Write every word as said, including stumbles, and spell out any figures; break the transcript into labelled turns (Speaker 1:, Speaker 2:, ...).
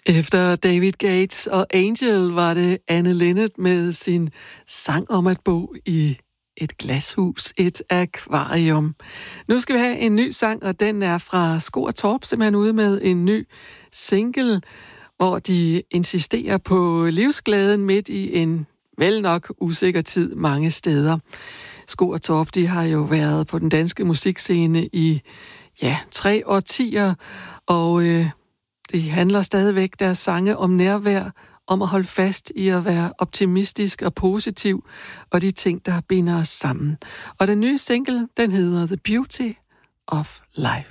Speaker 1: Efter David Gates og Angel var det Anne Linnet med sin sang om at bo i et glashus, et akvarium. Nu skal vi have en ny sang, og den er fra Sko og Torp, simpelthen ude med en ny single, hvor de insisterer på livsglæden midt i en vel nok usikker tid mange steder. Sko og Torp, de har jo været på den danske musikscene i ja, tre årtier, og øh, det handler stadigvæk deres sange om nærvær, om at holde fast i at være optimistisk og positiv, og de ting, der binder os sammen. Og den nye single, den hedder The Beauty of Life.